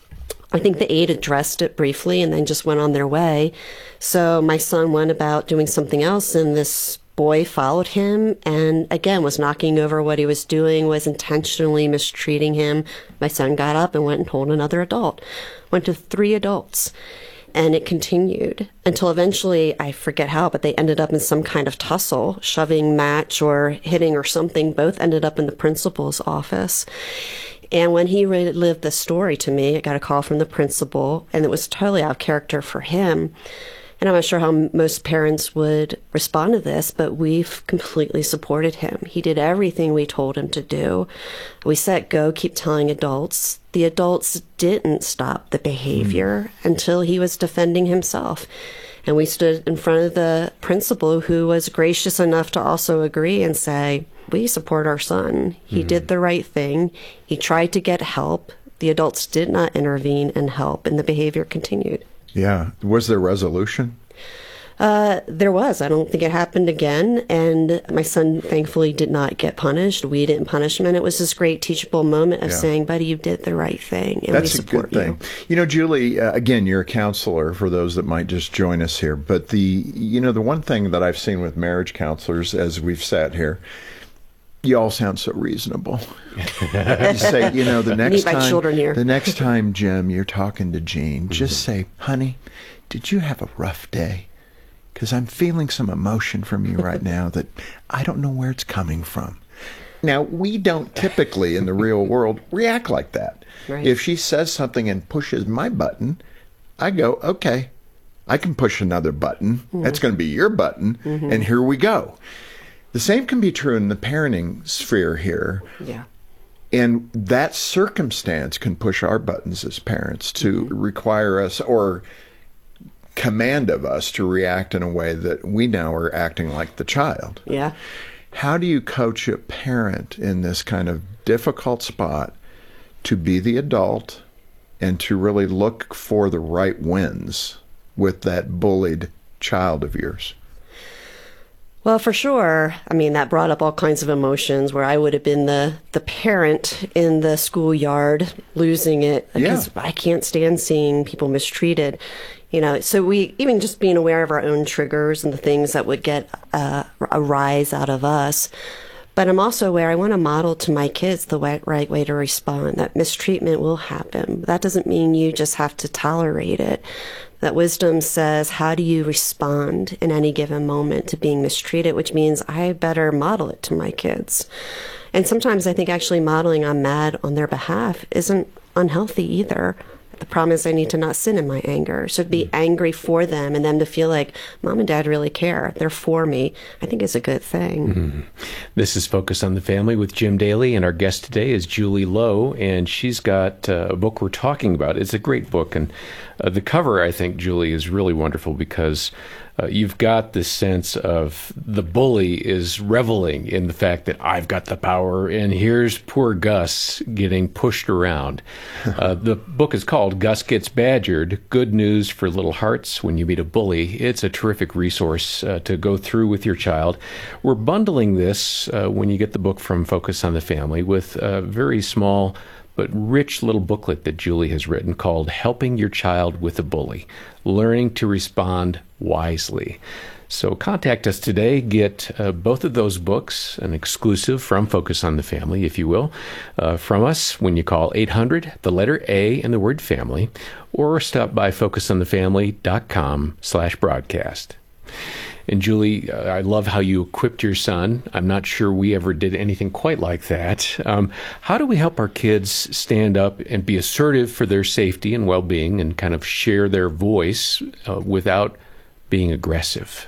I think the aide addressed it briefly and then just went on their way. So my son went about doing something else, and this boy followed him and, again, was knocking over what he was doing, was intentionally mistreating him. My son got up and went and told another adult. Went to three adults. And it continued until eventually, I forget how, but they ended up in some kind of tussle, shoving, match, or hitting or something. Both ended up in the principal's office. And when he relived the story to me, I got a call from the principal, and it was totally out of character for him. And I'm not sure how most parents would respond to this, but we've completely supported him. He did everything we told him to do. We said, go, keep telling adults. The adults didn't stop the behavior mm. until he was defending himself. And we stood in front of the principal, who was gracious enough to also agree and say, we support our son. He mm. did the right thing. He tried to get help. The adults did not intervene and help, and the behavior continued. Yeah. Was there resolution? Uh, there was. I don't think it happened again. And my son, thankfully, did not get punished. We didn't punish him. And it was this great teachable moment of yeah. saying, buddy, you did the right thing. And That's we support a good thing. You. You know, Julie, uh, again, you're a counselor for those that might just join us here. But the, you know, the one thing that I've seen with marriage counselors as we've sat here, you all sound so reasonable. You say, you know, the next Need my time, children here. the next time, Jim, you're talking to Jean, mm-hmm. just say, honey, did you have a rough day? Because I'm feeling some emotion from you right now that I don't know where it's coming from. Now, we don't typically in the real world react like that. Right. If she says something and pushes my button, I go, okay, I can push another button. Mm-hmm. That's going to be your button, mm-hmm. and here we go. The same can be true in the parenting sphere here. Yeah. And that circumstance can push our buttons as parents to mm-hmm. require us or command of us to react in a way that we now are acting like the child. Yeah. How do you coach a parent in this kind of difficult spot to be the adult and to really look for the right wins with that bullied child of yours? Well, for sure. I mean, that brought up all kinds of emotions where I would have been the, the parent in the schoolyard losing it because yeah. I can't stand seeing people mistreated. You know, so we, even just being aware of our own triggers and the things that would get uh, a rise out of us. But I'm also aware I want to model to my kids the way, right way to respond, that mistreatment will happen. That doesn't mean you just have to tolerate it. That wisdom says, how do you respond in any given moment to being mistreated, which means I better model it to my kids. And sometimes I think actually modeling I'm mad on their behalf isn't unhealthy either. The problem is I need to not sin in my anger. So to be angry for them and them to feel like mom and dad really care, they're for me, I think is a good thing. Mm-hmm. This is Focus on the Family with Jim Daly, and our guest today is Julie Lowe, and she's got uh, a book we're talking about. It's a great book, and uh, the cover, I think, Julie, is really wonderful because uh, you've got this sense of the bully is reveling in the fact that I've got the power, and here's poor Gus getting pushed around. Uh, the book is called Gus Gets Badgered, Good News for Little Hearts When You Meet a Bully. It's a terrific resource uh, to go through with your child. We're bundling this uh, when you get the book from Focus on the Family with a very small but rich little booklet that Julie has written called Helping Your Child with a Bully, Learning to Respond Wisely. So contact us today. Get uh, both of those books, an exclusive from Focus on the Family, if you will, uh, from us when you call eight hundred, the letter A and the word family, or stop by focusonthefamily.com slash broadcast. And Julie, uh, I love how you equipped your son. I'm not sure we ever did anything quite like that. Um, how do we help our kids stand up and be assertive for their safety and well-being and kind of share their voice uh, without being aggressive?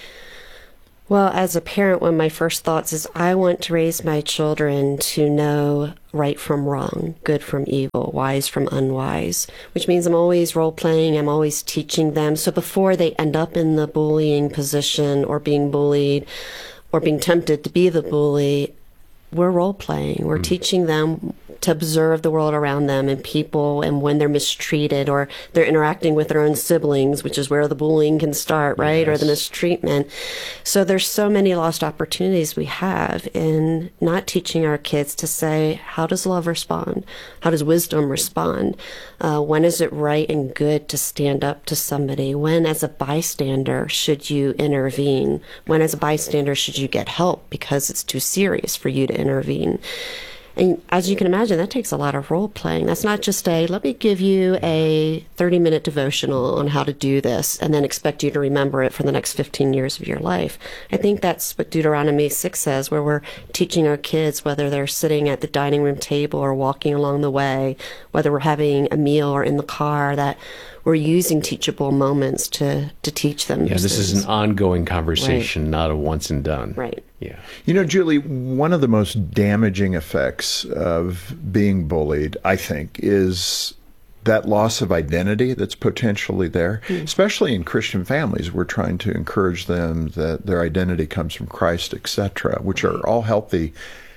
Well, as a parent, one of my first thoughts is I want to raise my children to know right from wrong, good from evil, wise from unwise, which means I'm always role-playing, I'm always teaching them. So before they end up in the bullying position or being bullied or being tempted to be the bully, we're role-playing. We're mm. teaching them to observe the world around them and people, and when they're mistreated or they're interacting with their own siblings, which is where the bullying can start, right? Yes. Or the mistreatment. So there's so many lost opportunities we have in not teaching our kids to say, how does love respond? How does wisdom respond? Uh, when is it right and good to stand up to somebody? When, as a bystander, should you intervene? When, as a bystander, should you get help because it's too serious for you to intervene? And as you can imagine, that takes a lot of role playing. That's not just a, let me give you a thirty minute devotional on how to do this and then expect you to remember it for the next fifteen years of your life. I think that's what Deuteronomy six says, where we're teaching our kids, whether they're sitting at the dining room table or walking along the way, whether we're having a meal or in the car, that we're using teachable moments to, to teach them. Yeah, this things. is an ongoing conversation, Right. not a once and done. Right. Yeah. You know, Julie, one of the most damaging effects of being bullied, I think, is that loss of identity that's potentially there, mm. especially in Christian families. We're trying to encourage them that their identity comes from Christ, et cetera, which are all healthy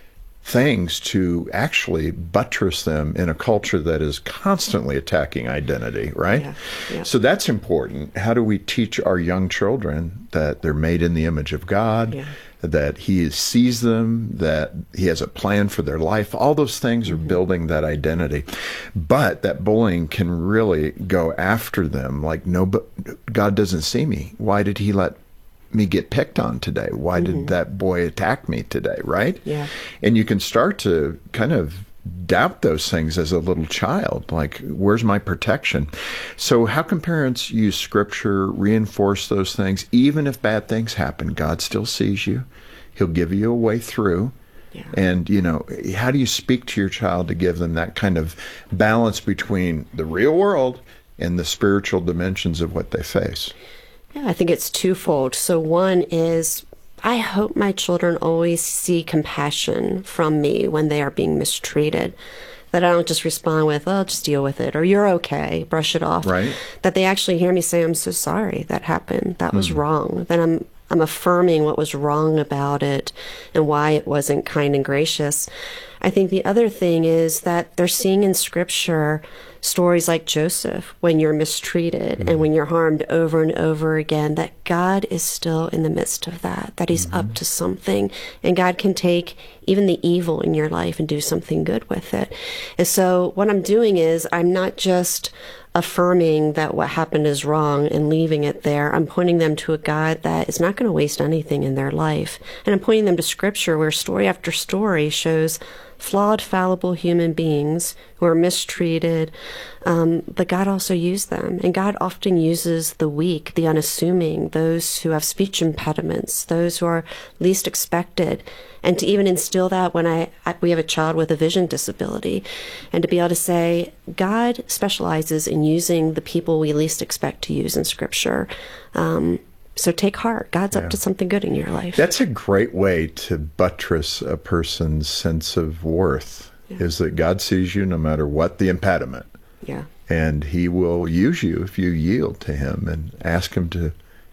things to actually buttress them in a culture that is constantly attacking identity, right? Yeah, yeah. So that's important. How do we teach our young children that they're made in the image of God, Yeah. that He sees them, that He has a plan for their life? All those things are building that identity. But that bullying can really go after them like, no, but God doesn't see me. Why did He let me get picked on today? Why Mm-hmm. did that boy attack me today, right? Yeah. And you can start to kind of doubt those things as a little child, like, where's my protection? So how can parents use Scripture, reinforce those things? Even if bad things happen, God still sees you. He'll give you a way through. Yeah. And, you know, how do you speak to your child to give them that kind of balance between the real world and the spiritual dimensions of what they face? Yeah, I think it's twofold. So one is, I hope my children always see compassion from me when they are being mistreated. That I don't just respond with, oh, just deal with it, or you're okay, brush it off. Right. That they actually hear me say, I'm so sorry that happened. That was Mm. wrong. That I'm I'm affirming what was wrong about it and why it wasn't kind and gracious. I think the other thing is that they're seeing in Scripture stories like Joseph, when you're mistreated mm-hmm. and when you're harmed over and over again, that God is still in the midst of that, that He's mm-hmm. up to something, and God can take even the evil in your life and do something good with it. And so what I'm doing is I'm not just affirming that what happened is wrong and leaving it there. I'm pointing them to a God that is not going to waste anything in their life. And I'm pointing them to Scripture, where story after story shows flawed, fallible human beings who are mistreated, um, but God also used them. And God often uses the weak, the unassuming, those who have speech impediments, those who are least expected. And to even instill that when I, I we have a child with a vision disability, and to be able to say, God specializes in using the people we least expect to use in Scripture. Um, So take heart. God's Yeah. up to something good in your life. That's a great way to buttress a person's sense of worth, Yeah. is that God sees you no matter what the impediment. Yeah. And He will use you if you yield to Him and ask Him to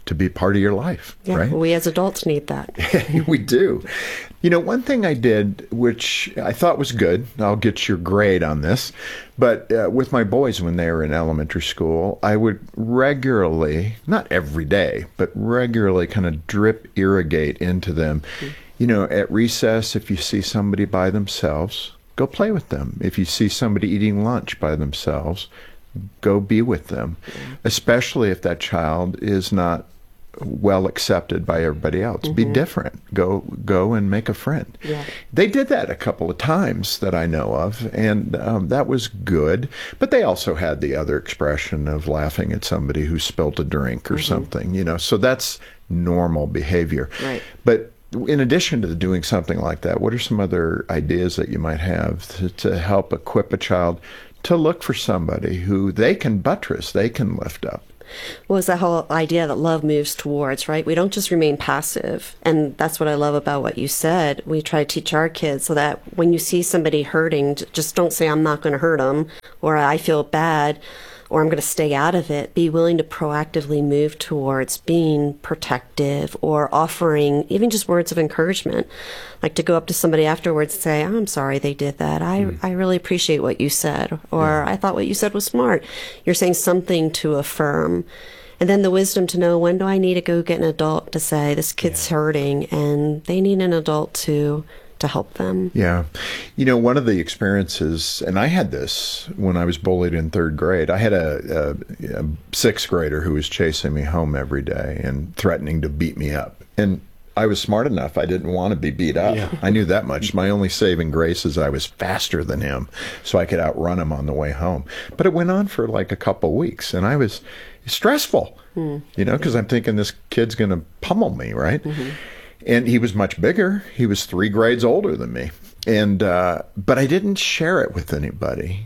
to be part of your life, yeah, right? We as adults need that. We do. You know, one thing I did, which I thought was good, I'll get your grade on this, but uh, with my boys when they were in elementary school, I would regularly, not every day, but regularly kind of drip irrigate into them. Mm-hmm. You know, at recess, if you see somebody by themselves, go play with them. If you see somebody eating lunch by themselves, go be with them, mm-hmm. especially if that child is not well accepted by everybody else. Mm-hmm. Be different. Go go and make a friend. Yeah. They did that a couple of times that I know of, and um, that was good. But they also had the other expression of laughing at somebody who spilt a drink or mm-hmm. something, you know. So that's normal behavior. Right. But in addition to doing something like that, what are some other ideas that you might have to, to help equip a child to look for somebody who they can buttress, they can lift up? Well, it's that whole idea that love moves towards, right? We don't just remain passive. And that's what I love about what you said. We try to teach our kids so that when you see somebody hurting, just don't say, I'm not going to hurt them, or I feel bad, or I'm going to stay out of it. Be willing to proactively move towards being protective or offering even just words of encouragement. Like to go up to somebody afterwards and say, I'm sorry they did that. I, mm. I really appreciate what you said. Or yeah. I thought what you said was smart. You're saying something to affirm. And then the wisdom to know, when do I need to go get an adult to say, this kid's yeah. hurting, and they need an adult to to help them. Yeah. You know, one of the experiences, and I had this when I was bullied in third grade, I had a, a, a sixth grader who was chasing me home every day and threatening to beat me up. And I was smart enough. I didn't want to be beat up. Yeah. I knew that much. My only saving grace is I was faster than him, so I could outrun him on the way home. But it went on for like a couple weeks, and I was stressful, mm. you know, because I'm thinking this kid's going to pummel me, right? Mm-hmm. And he was much bigger. He was three grades older than me. And uh, but I didn't share it with anybody,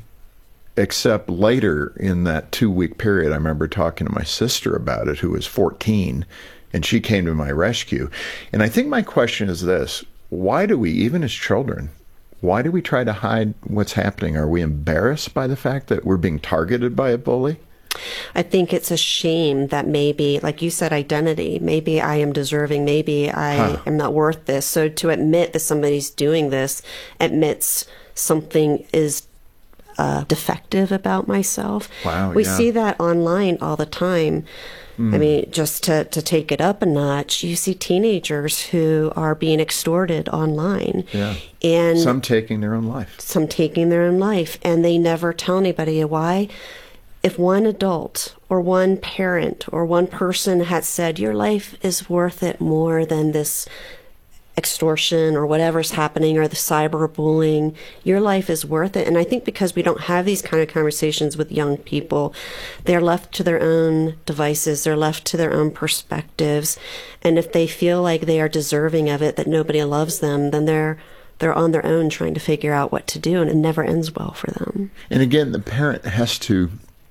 except later in that two-week period. I remember talking to my sister about it, who was fourteen, and she came to my rescue. And I think my question is this: why do we, even as children, why do we try to hide what's happening? Are we embarrassed by the fact that we're being targeted by a bully? I think it's a shame that maybe, like you said, identity, maybe I am deserving, maybe I huh. am not worth this. So to admit that somebody's doing this admits something is uh, defective about myself. Wow, we yeah. see that online all the time. Mm. I mean, just to, to take it up a notch, you see teenagers who are being extorted online. Yeah. And some taking their own life. Some taking their own life, and they never tell anybody why. If one adult or one parent or one person had said, your life is worth it more than this extortion or whatever's happening or the cyberbullying, your life is worth it. And I think because we don't have these kind of conversations with young people, they're left to their own devices, they're left to their own perspectives. And if they feel like they are deserving of it, that nobody loves them, then they're they're on their own trying to figure out what to do, and it never ends well for them. And again, the parent has to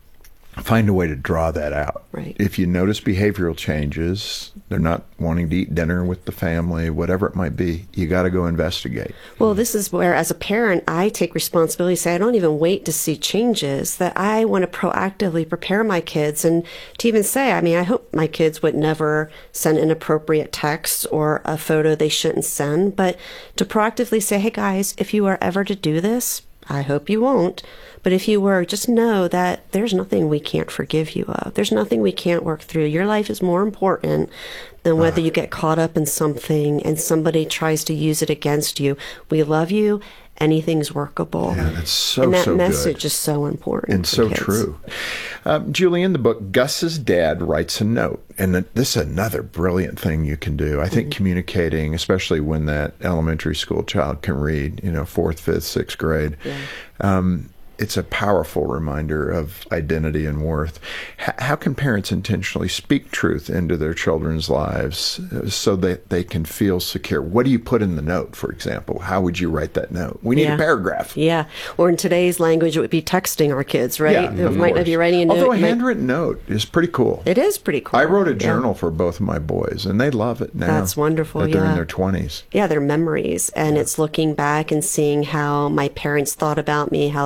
find a way to draw that out. Right. If you notice behavioral changes, they're not wanting to eat dinner with the family, whatever it might be, you got to go investigate. Well, this is where, as a parent, I take responsibility. Say, I don't even wait to see changes, that I want to proactively prepare my kids, and to even say, I mean, I hope my kids would never send inappropriate texts or a photo they shouldn't send, but to proactively say, hey guys, if you are ever to do this, I hope you won't, but if you were, just know that there's nothing we can't forgive you of. There's nothing we can't work through. Your life is more important than whether you get caught up in something and somebody tries to use it against you. We love you. Anything's workable. Yeah, that's so, and that so message good. is so important. And so kids. true. Um, Julie, in the book, Gus's dad writes a note. And this is another brilliant thing you can do. I think mm-hmm. communicating, especially when that elementary school child can read, you know, fourth, fifth, sixth grade. Yeah. Um, it's a powerful reminder of identity and worth. H- how can parents intentionally speak truth into their children's lives so that they can feel secure? What do you put in the note, for example? How would you write that note? We need yeah. a paragraph. Yeah. Or in today's language, it would be texting our kids, right? Yeah, it might not be writing a note. Although a handwritten might... note is pretty cool. It is pretty cool. I wrote a yeah. journal for both of my boys, and they love it now. That's wonderful, that yeah. they're in their twenties. Yeah, they're memories. And yeah. it's looking back and seeing how my parents thought about me, how they affirmed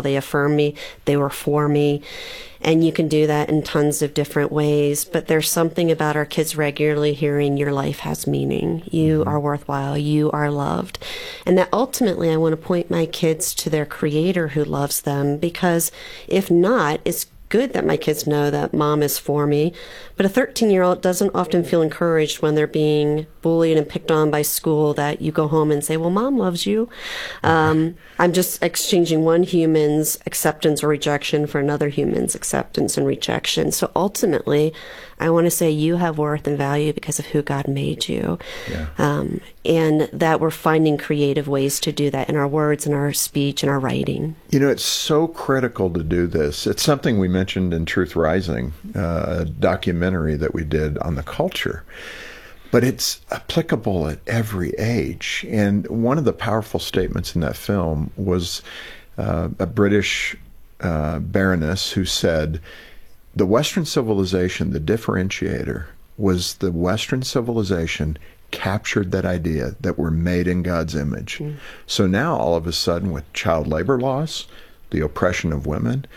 affirm me, they were for me. And you can do that in tons of different ways. But there's something about our kids regularly hearing your life has meaning. You are worthwhile. You are loved. And that ultimately I want to point my kids to their creator who loves them, because if not, it's good that my kids know that mom is for me. But a thirteen-year-old doesn't often feel encouraged when they're being bullied and picked on by school, that you go home and say, well, mom loves you. Um, I'm just exchanging one human's acceptance or rejection for another human's acceptance and rejection. So ultimately, I want to say you have worth and value because of who God made you. Yeah. Um, and that we're finding creative ways to do that in our words, in our speech, in our writing. You know, it's so critical to do this. It's something we mentioned in Truth Rising, uh, a documentary that we did on the culture. But it's applicable at every age. And one of the powerful statements in that film was uh, a British uh, baroness who said, the Western civilization, the differentiator, was the Western civilization captured that idea that we're made in God's image. Mm. So now all of a sudden with child labor laws, the oppression of women,